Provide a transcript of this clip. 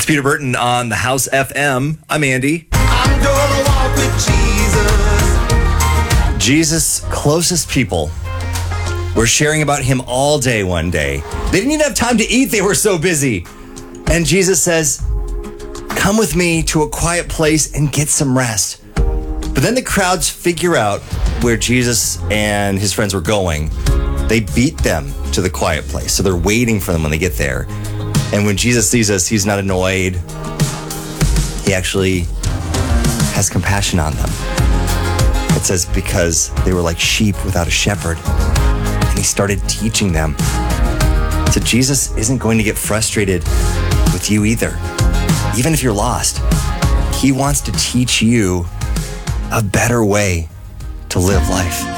Peter Burton on the House FM. I'm Andy. I'm gonna walk with Jesus. Jesus' closest people were sharing about him all day one day. They didn't even have time to eat. They were so busy. And Jesus says, come with me to a quiet place and get some rest. But then the crowds figure out where Jesus and his friends were going. They beat them to the quiet place. So they're waiting for them when they get there. And when Jesus sees us, he's not annoyed. He actually has compassion on them. It says because they were like sheep without a shepherd. And he started teaching them. So Jesus isn't going to get frustrated with you either. Even if you're lost, he wants to teach you a better way to live life.